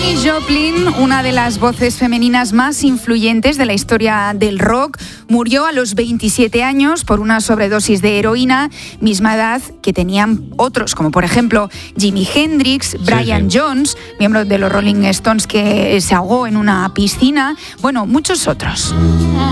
Janis Joplin, una de las voces femeninas más influyentes de la historia del rock, murió a los 27 años por una sobredosis de heroína, misma edad que tenían otros, como por ejemplo Jimi Hendrix, Brian Jones, miembro de los Rolling Stones que se ahogó en una piscina, bueno, muchos otros.